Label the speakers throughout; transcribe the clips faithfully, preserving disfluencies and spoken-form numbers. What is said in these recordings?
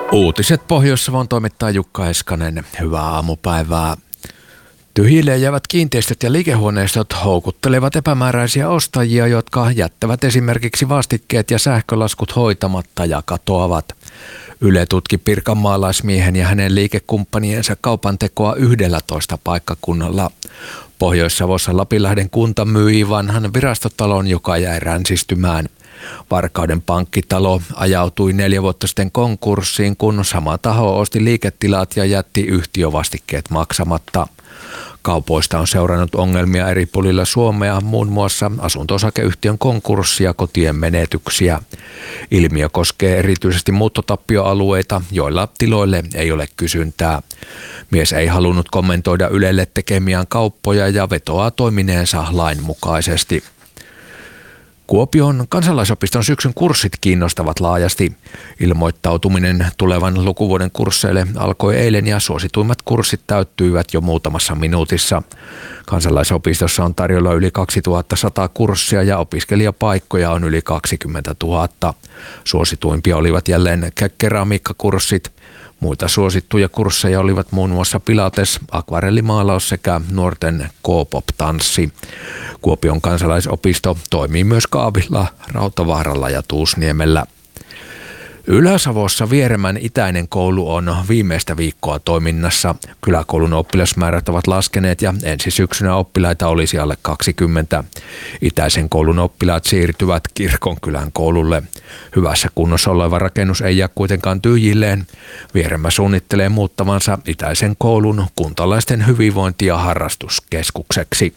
Speaker 1: Uutiset Pohjois-Savon toimittaa Jukka Eskanen. Hyvää aamupäivää. Tyhjille jäävät kiinteistöt ja liikehuoneistot houkuttelevat epämääräisiä ostajia, jotka jättävät esimerkiksi vastikkeet ja sähkölaskut hoitamatta ja katoavat. Yle tutki pirkanmaalaismiehen ja hänen liikekumppaniensa kaupantekoa yhdellätoista paikkakunnalla. Pohjois-Savossa Lapinlahden kunta myi vanhan virastotalon, joka jäi ränsistymään. Varkauden pankkitalo ajautui neljä vuotta sitten konkurssiin, kun sama taho osti liiketilat ja jätti yhtiövastikkeet maksamatta. Kaupoista on seurannut ongelmia eri puolilla Suomea, muun muassa asunto-osakeyhtiön konkurssi ja kotien menetyksiä. Ilmiö koskee erityisesti muuttotappioalueita, joilla tiloille ei ole kysyntää. Mies ei halunnut kommentoida Ylelle tekemiään kauppoja ja vetoaa toimineensa lainmukaisesti. Kuopion kansalaisopiston syksyn kurssit kiinnostavat laajasti. Ilmoittautuminen tulevan lukuvuoden kursseille alkoi eilen ja suosituimmat kurssit täyttyivät jo muutamassa minuutissa. Kansalaisopistossa on tarjolla yli kaksituhattasata kurssia ja opiskelijapaikkoja on yli kaksikymmentätuhatta. Suosituimpia olivat jälleen keramiikkakurssit. Muita suosittuja kursseja olivat muun muassa pilates, akvarellimaalaus sekä nuorten K-pop-tanssi. Kuopion kansalaisopisto toimii myös Kaavilla, Rautavaaralla ja Tuusniemellä. Ylä-Savossa Vieremän itäinen koulu on viimeistä viikkoa toiminnassa. Kyläkoulun oppilasmäärät ovat laskeneet ja ensi syksynä oppilaita olisi alle kaksikymmentä. Itäisen koulun oppilaat siirtyvät Kirkonkylän koululle. Hyvässä kunnossa oleva rakennus ei jää kuitenkaan tyhjilleen. Vieremä suunnittelee muuttavansa itäisen koulun kuntalaisten hyvinvointi- ja harrastuskeskukseksi.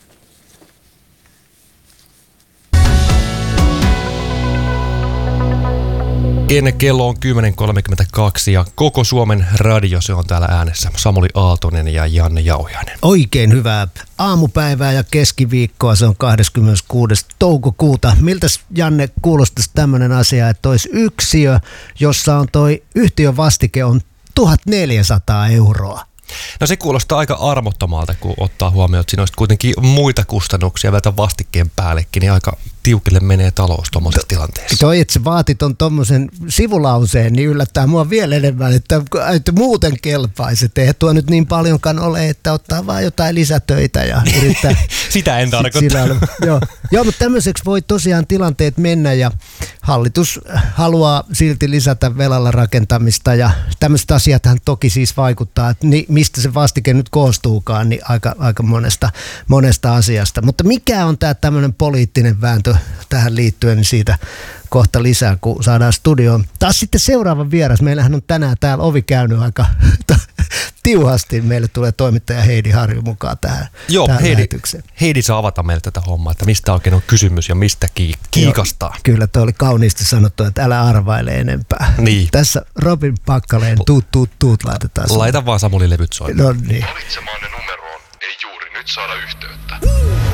Speaker 2: Ennen kello on kymmenen kolmekymmentäkaksi ja koko Suomen radio se on täällä äänessä. Samuli Aaltonen ja Janne Jauhiainen.
Speaker 3: Oikein hyvää aamupäivää ja keskiviikkoa, se on kahdeskymmeneskuudes toukokuuta. Miltäs, Janne, kuulostaisi tämmöinen asia, että olisi yksiö, jossa on toi yhtiön vastike on tuhatneljäsataa euroa?
Speaker 2: No se kuulostaa aika armottomalta, kun ottaa huomioon, että siinä olisi kuitenkin muita kustannuksia vielä vastikkeen päällekin, niin aika tiukille menee talous tuommoisessa tilanteessa.
Speaker 3: Toi, että sä vaatit on tommosen sivulauseen, niin yllättää mua vielä enemmän, että, että muuten kelpaisi. Että eihän tuo nyt niin paljonkaan ole, että ottaa vaan jotain lisätöitä ja yrittää.
Speaker 2: Sitä en tarkoita.
Speaker 3: joo. joo, mutta tämmöiseksi voi tosiaan tilanteet mennä ja hallitus haluaa silti lisätä velalla rakentamista ja tämmöiset asiathan toki siis vaikuttaa, että ni, mistä se vastike nyt koostuukaan, niin aika, aika monesta, monesta asiasta. Mutta mikä on tämä tämmöinen poliittinen vääntö tähän liittyen, niin siitä kohta lisää, kun saadaan studioon. Taas sitten seuraava vieras. Meillähän on tänään täällä ovi käynyt aika tiuhasti. Meille tulee toimittaja Heidi Harju mukaan tähän,
Speaker 2: Joo,
Speaker 3: tähän
Speaker 2: Heidi,
Speaker 3: lähetykseen.
Speaker 2: Heidi saa avata meille tätä hommaa, että mistä oikein on kysymys ja mistä kiikastaa.
Speaker 3: Joo, kyllä, toi oli kauniisti sanottu, että älä arvaile enempää.
Speaker 2: Niin.
Speaker 3: Tässä Robin Pakkaleen tuut, tuut, tuut laitetaan.
Speaker 2: Laita vaan Samuli levyt soimaan.
Speaker 3: No niin.
Speaker 4: Valitsemaanne numeroon ei juuri nyt saada yhteyttä.